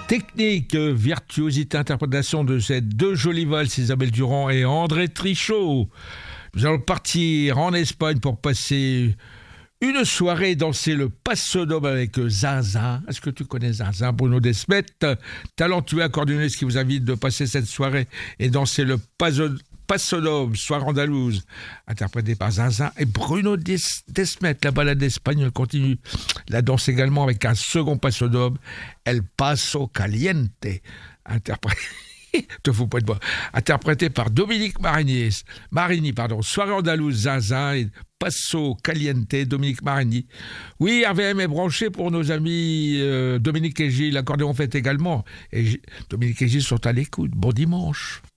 Technique, virtuosité, interprétation de ces deux jolies valses, Isabelle Durand et André Trichot. Nous allons partir en Espagne pour passer une soirée, danser le Paso Doble avec Zinzin. Est-ce que tu connais Zinzin? Bruno Desmet, talentueux accordéoniste qui vous invite de passer cette soirée et danser le Paso Doble, soirée andalouse, interprété par Zinzin et Bruno Desmet. La balade espagnole continue. La danse également avec un second Paso Doble, El Paso Caliente, interprété par Dominique Marini, soirée andalouse, Zinzin et Paso Caliente, Dominique Marini. Oui, RVM est branché pour nos amis Dominique et Gilles, l'accordéon fait également. Et Dominique et Gilles sont à l'écoute. Bon dimanche.